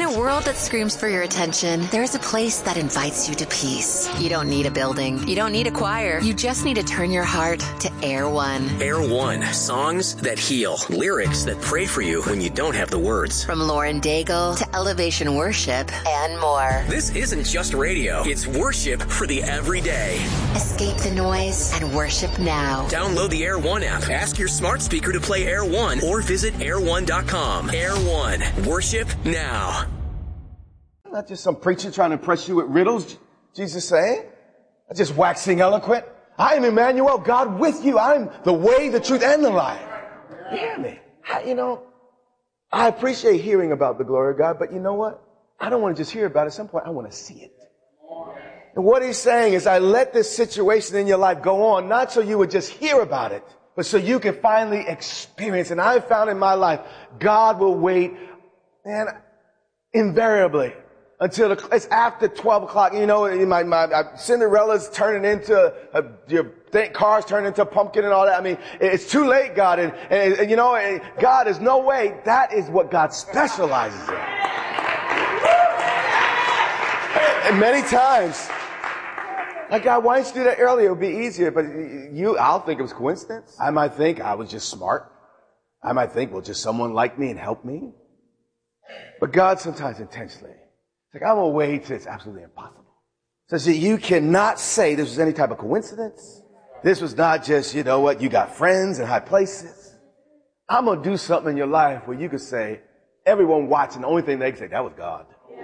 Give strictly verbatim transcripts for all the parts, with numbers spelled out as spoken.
a world that screams for your attention, there's a place that invites you to peace. You don't need a building. You don't need a choir. You just need to turn your heart to Air One. Air One. Songs that heal. Lyrics that pray for you when you don't have the words. From Lauren Daigle to Elevation Worship and more. This isn't just radio. It's worship for the everyday. Escape the noise and worship now. Download the Air One app. Ask your smart speaker to play Air One or visit air one dot com. Air One. Worship now. Not just some preacher trying to impress you with riddles, Jesus saying. Not just waxing eloquent. I am Emmanuel, God with you. I'm the way, the truth, and the life. You hear me? I, you know, I appreciate hearing about the glory of God, but you know what? I don't want to just hear about it. At some point, I want to see it. And what he's saying is, I let this situation in your life go on, not so you would just hear about it, but so you can finally experience. And I've found in my life, God will wait, and invariably, until the, it's after twelve o'clock. You know, my, my, Cinderella's turning into, a, your think car's turning into a pumpkin and all that. I mean, it's too late, God. And, and you know, and God is no way. That is what God specializes in. And many times, like, God, why didn't you do that earlier? It would be easier. But you, I'll think it was coincidence. I might think I was just smart. I might think, well, just someone like me and help me. But God sometimes intentionally. It's like, I'm going to wait till it's absolutely impossible. So see, you cannot say this was any type of coincidence. This was not just, you know what, you got friends in high places. I'm going to do something in your life where you could say, everyone watching, the only thing they can say, that was God.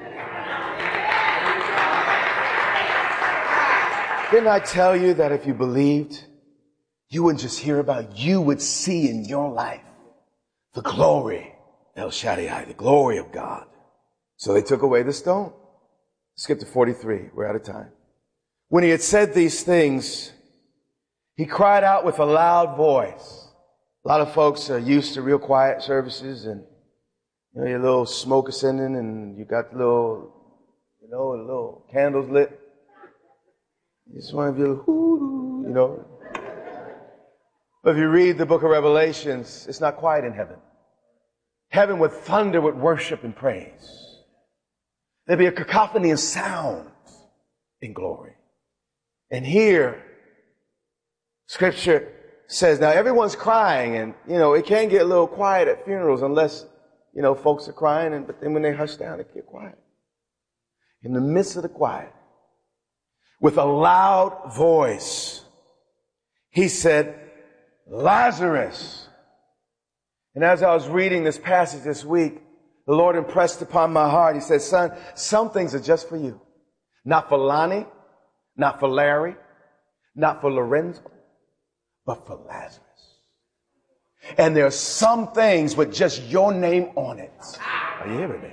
Didn't I tell you that if you believed, you wouldn't just hear about it, you would see in your life the glory, El Shaddai, the glory of God. So they took away the stone. Skip to forty-three. We're out of time. When he had said these things, he cried out with a loud voice. A lot of folks are used to real quiet services, and you know, your little smoke ascending, and you got the little, you know, the little candles lit. You just want to be a little, you know. But if you read the book of Revelations, it's not quiet in heaven. Heaven would thunder with worship and praise. There'd be a cacophony of sounds in glory. And here, Scripture says, now everyone's crying, and, you know, it can get a little quiet at funerals unless, you know, folks are crying, and but then when they hush down, it get quiet. In the midst of the quiet, with a loud voice, he said, Lazarus. And as I was reading this passage this week, the Lord impressed upon my heart. He said, son, some things are just for you. Not for Lonnie, not for Larry, not for Lorenzo, but for Lazarus. And there are some things with just your name on it. Are you hearing me?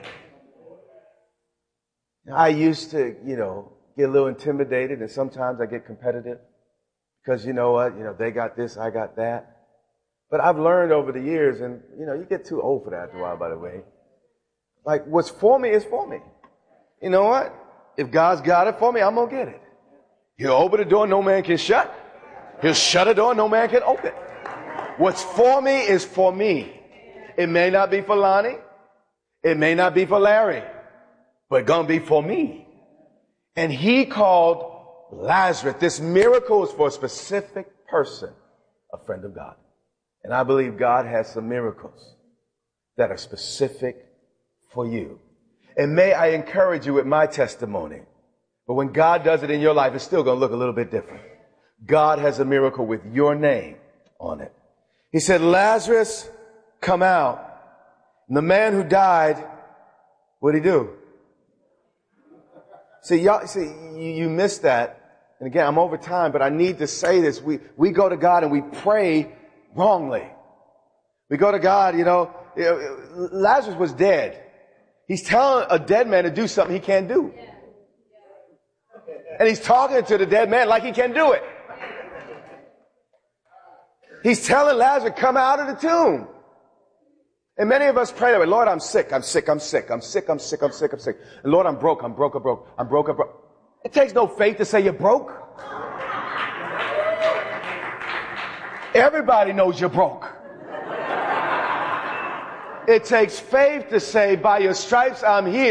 I used to, you know, get a little intimidated, and sometimes I get competitive because, you know what, you know, they got this, I got that. But I've learned over the years, and, you know, you get too old for that after a while, by the way. Like, what's for me is for me. You know what? If God's got it for me, I'm going to get it. He'll open the door no man can shut. He'll shut a door no man can open. What's for me is for me. It may not be for Lonnie. It may not be for Larry. But it's going to be for me. And he called Lazarus. This miracle is for a specific person, a friend of God. And I believe God has some miracles that are specific for you. And may I encourage you with my testimony. But when God does it in your life, it's still going to look a little bit different. God has a miracle with your name on it. He said, Lazarus, come out. And the man who died, what did he do? See, y'all, see, you, you missed that. And again, I'm over time, but I need to say this. We, we go to God and we pray wrongly. We go to God, you know, Lazarus was dead. He's telling a dead man to do something he can't do. And he's talking to the dead man like he can do it. He's telling Lazarus, come out of the tomb. And many of us pray that way. Lord, I'm sick, I'm sick, I'm sick, I'm sick, I'm sick, I'm sick, I'm sick. And Lord, I'm broke, I'm broke, I'm broke, I'm broke, I'm broke. It takes no faith to say you're broke. Everybody knows you're broke. It takes faith to say, by your stripes I'm healed.